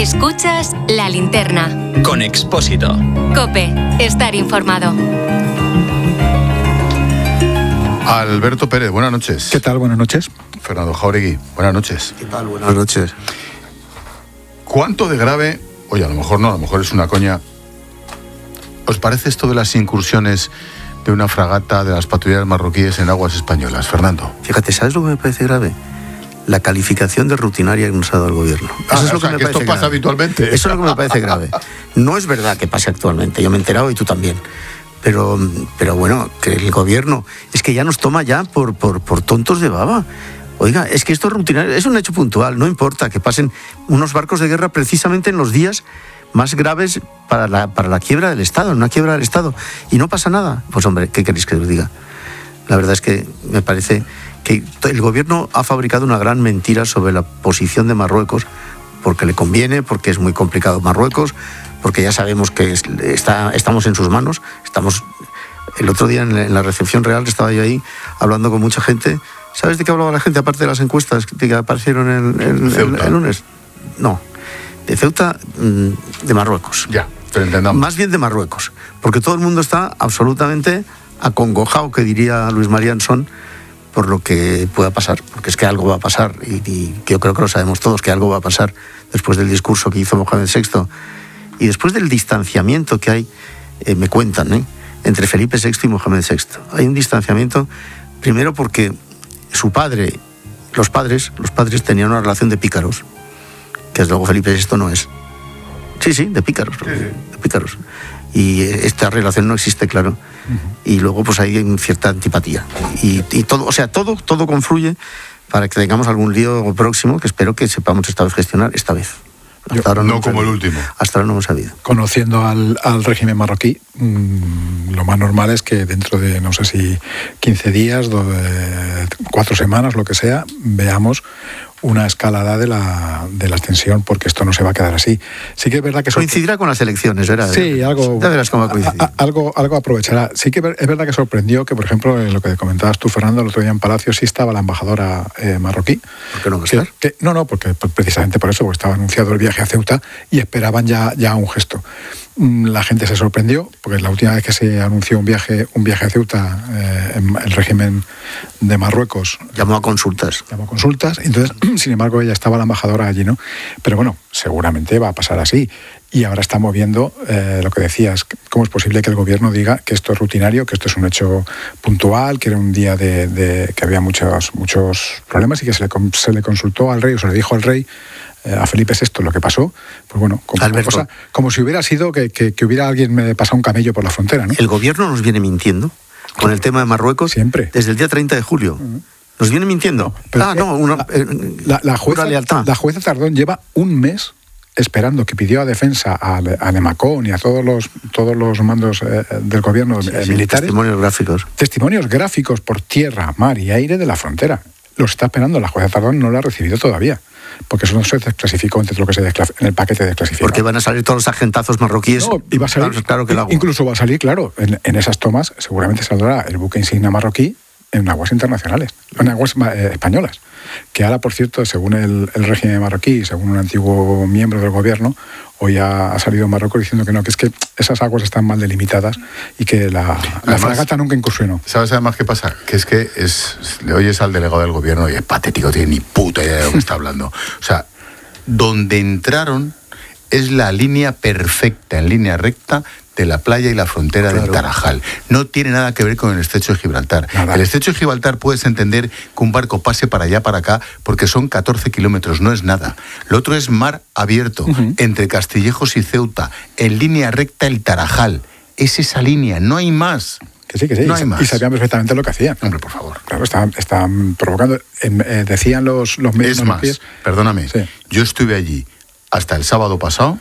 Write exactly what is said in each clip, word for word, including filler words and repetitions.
Escuchas La Linterna. Con Expósito. COPE. Estar informado. Alberto Pérez, buenas noches. ¿Qué tal? Buenas noches. Fernando Jáuregui, buenas noches. ¿Qué tal? Buenas noches. ¿Cuánto de grave, oye, a lo mejor no, a lo mejor es una coña, os parece esto de las incursiones de una fragata de las patrulleras marroquíes en aguas españolas, Fernando? Fíjate, ¿sabes lo que me parece grave? La calificación de rutinaria que nos ha dado el gobierno. Ah, Eso es o lo sea, que me que esto parece pasa grave. habitualmente. Eso es lo que me parece grave. No es verdad que pase actualmente, yo me he enterado y tú también. Pero, pero bueno, que el gobierno es que ya nos toma ya por, por, por tontos de baba. Oiga, es que esto es rutinario, es un hecho puntual, no importa que pasen unos barcos de guerra precisamente en los días más graves para la, para la quiebra del Estado, en una quiebra del Estado, y no pasa nada. Pues hombre, ¿qué queréis que os diga? La verdad es que me parece que el gobierno ha fabricado una gran mentira sobre la posición de Marruecos, porque le conviene, porque es muy complicado Marruecos, porque ya sabemos que es, está, estamos en sus manos. Estamos, el otro día en la, en la recepción real estaba yo ahí hablando con mucha gente. ¿Sabes de qué hablaba la gente, aparte de las encuestas que aparecieron el, el, el, el lunes? No, de Ceuta, de Marruecos. Ya, pero entendamos. Más bien de Marruecos, porque todo el mundo está absolutamente acongojado, que diría Luis María Ansón, por lo que pueda pasar, porque es que algo va a pasar, y, y yo creo que lo sabemos todos, que algo va a pasar después del discurso que hizo Mohamed sexto, y después del distanciamiento que hay, eh, me cuentan, ¿eh? entre Felipe sexto y Mohamed sexto. Hay un distanciamiento, primero porque su padre, los padres, los padres tenían una relación de pícaros, que desde luego Felipe sexto no es. Sí, sí, de pícaros, sí, sí. de pícaros. Y esta relación no existe, claro. Uh-huh. Y luego pues hay cierta antipatía. Y, y todo, o sea, todo, todo confluye para que tengamos algún lío próximo, que espero que sepamos esta vez gestionar, esta vez. Hasta Yo, ahora no, no como sabido. el último. Hasta ahora no hemos sabido. Conociendo al, al régimen marroquí, mmm, lo más normal es que dentro de, no sé si quince días, do, eh, cuatro semanas, lo que sea, veamos una escalada de la, de la tensión, porque esto no se va a quedar así. Sí que es verdad que... Sorpre- Coincidirá con las elecciones, ¿verdad? Sí, algo... Ya verás cómo coincidir. A, a, algo, algo aprovechará. Sí que es verdad que sorprendió que, por ejemplo, en lo que comentabas tú, Fernando, el otro día en Palacio, sí estaba la embajadora eh, marroquí. ¿Por qué no va a estar? Que, que, no, no, porque precisamente por eso, porque estaba anunciado el viaje a Ceuta y esperaban ya, ya un gesto. La gente se sorprendió, porque la última vez que se anunció un viaje, un viaje a Ceuta, eh, en el régimen de Marruecos... Llamó a consultas. Llamó a consultas, entonces, sin embargo, ella estaba la embajadora allí, ¿no? Pero bueno, seguramente va a pasar así. Y ahora estamos viendo eh, lo que decías, cómo es posible que el gobierno diga que esto es rutinario, que esto es un hecho puntual, que era un día de, de que había muchos, muchos problemas y que se le, se le consultó al rey, o se le dijo al rey, a Felipe sexto lo que pasó, pues bueno, como, cosa, como si hubiera sido que, que, que hubiera alguien me pasado un camello por la frontera, ¿no? El gobierno nos viene mintiendo con el tema de Marruecos siempre desde el día treinta de julio. Uh-huh. ¿Nos viene mintiendo? Pero ah, no, una, eh, la, la, jueza, una lealtad. La jueza Tardón lleva un mes esperando, que pidió a defensa a, a Nemacón y a todos los todos los mandos eh, del gobierno sí, eh, sí, militares. Testimonios gráficos. Testimonios gráficos por tierra, mar y aire de la frontera. Los está esperando, la jueza Tardón no lo ha recibido todavía, porque eso no se desclasificó entre lo que se desclaf- en el paquete desclasificado. Porque van a salir todos los agentazos marroquíes. No, y va a salir, claro, claro que lo hago. Incluso va a salir, claro, en, en esas tomas seguramente saldrá el buque insignia marroquí en aguas internacionales, en aguas eh, españolas. Que ahora, por cierto, según el, el régimen marroquí, según un antiguo miembro del gobierno, hoy ha, ha salido Marruecos diciendo que no, que es que esas aguas están mal delimitadas y que la, la además, fragata nunca incursionó. ¿Sabes además qué pasa? Que es que es, le oyes al delegado del gobierno y es patético, tiene ni puta idea de lo que está hablando. O sea, donde entraron es la línea perfecta, en línea recta, de la playa y la frontera claro. del Tarajal. No tiene nada que ver con el estrecho de Gibraltar. Nada. El estrecho de Gibraltar puedes entender que un barco pase para allá, para acá, porque son catorce kilómetros, no es nada. Lo otro es mar abierto, uh-huh. entre Castillejos y Ceuta, en línea recta el Tarajal. Es esa línea, no hay más. Que sí, que sí. No y, hay más. Y sabían perfectamente lo que hacían. Hombre, por favor. Claro, estaban, estaban provocando. Eh, decían los, los medios. Es más, perdóname, sí. Yo estuve allí hasta el sábado pasado.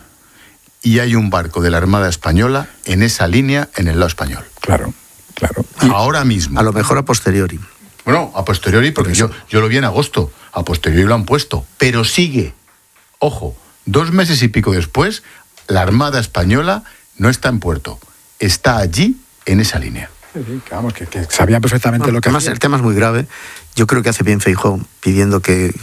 Y hay un barco de la Armada Española en esa línea, en el lado español. Claro, claro. Y ahora mismo. A lo mejor a posteriori. Bueno, a posteriori, porque yo, yo lo vi en agosto. A posteriori lo han puesto. Pero sigue. Ojo, dos meses y pico después, la Armada Española no está en puerto. Está allí, en esa línea. Sí, sí, que vamos, que, que sabían perfectamente no, lo que además, hacían. El tema es muy grave. Yo creo que hace bien Feijóo pidiendo que